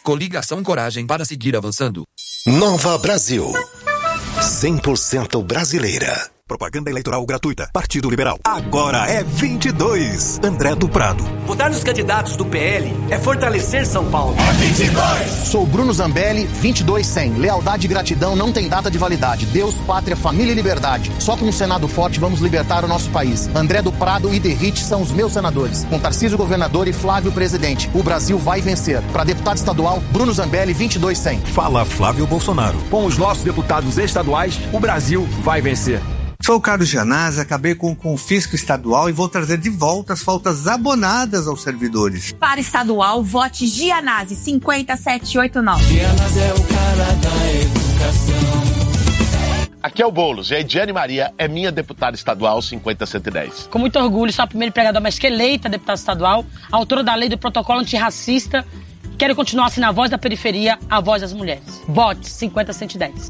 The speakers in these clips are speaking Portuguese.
Coligação Coragem para seguir avançando. Nova Brasil. 100% brasileira. Propaganda eleitoral gratuita. Partido Liberal. Agora é 22. André do Prado. Votar nos candidatos do PL é fortalecer São Paulo. É 22. Sou Bruno Zambelli, 22-100. Lealdade e gratidão não tem data de validade. Deus, pátria, família e liberdade. Só com um Senado forte vamos libertar o nosso país. André do Prado e Derrite são os meus senadores. Com Tarcísio governador e Flávio presidente. O Brasil vai vencer. Para deputado estadual, Bruno Zambelli, 22-100. Fala Flávio Bolsonaro. Com os nossos deputados estaduais, o Brasil vai vencer. Sou o Carlos Gianazzi, acabei com o confisco estadual e vou trazer de volta as faltas abonadas aos servidores. Para estadual, vote Gianazzi 50789. Gianazzi é o cara da educação. Aqui é o Boulos e a Ediane Maria é minha deputada estadual 50110. Com muito orgulho, sou a primeira empregadora mais que eleita deputada estadual, autora da lei do protocolo antirracista. Quero continuar sendo a voz da periferia, a voz das mulheres. Vote 50110.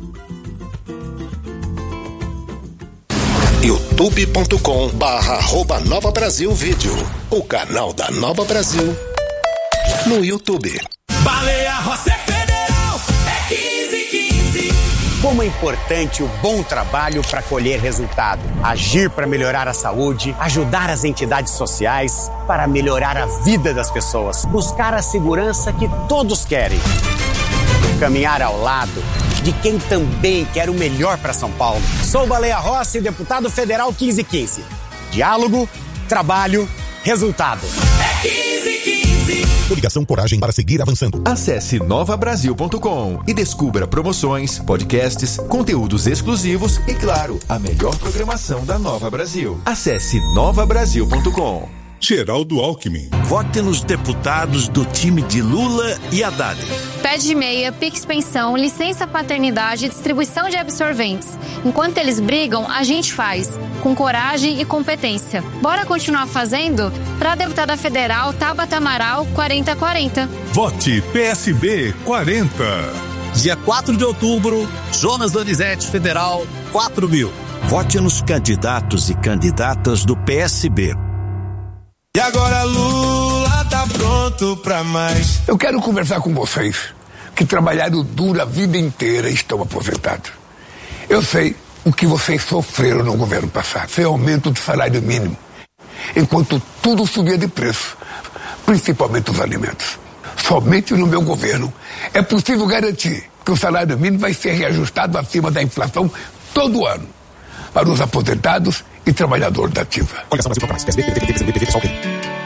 youtube.com/Nova Brasil Vídeo, o canal da Nova Brasil no YouTube. Baleia Rossi é federal, é 1515. Como é importante o bom trabalho para colher resultado. Agir para melhorar a saúde, ajudar as entidades sociais, para melhorar a vida das pessoas. Buscar a segurança que todos querem. Caminhar ao lado de quem também quer o melhor para São Paulo. Sou Baleia Rossi, deputado federal 1515. Diálogo, trabalho, resultado. É 1515. Coligação Coragem para seguir avançando. Acesse novabrasil.com e descubra promoções, podcasts, conteúdos exclusivos e, claro, a melhor programação da Nova Brasil. Acesse novabrasil.com. Geraldo Alckmin. Vote nos deputados do time de Lula e Haddad. Pede meia, Pix Pensão, licença paternidade e distribuição de absorventes. Enquanto eles brigam, a gente faz, com coragem e competência. Bora continuar fazendo? Para a deputada federal Tabata Amaral, 4040. Vote PSB 40. Dia 4 de outubro, Jonas Donizete, Federal, 4.000. Vote nos candidatos e candidatas do PSB. E agora Lula tá pronto pra mais. Eu quero conversar com vocês que trabalharam duro a vida inteira e estão aposentados. Eu sei o que vocês sofreram no governo passado. Foi aumento do salário mínimo, enquanto tudo subia de preço, principalmente os alimentos. Somente no meu governo é possível garantir que o salário mínimo vai ser reajustado acima da inflação todo ano para os aposentados e trabalhadores da ativa. Coligação Brasil para mais. PSB, PTB, PSB, PV, PSOL.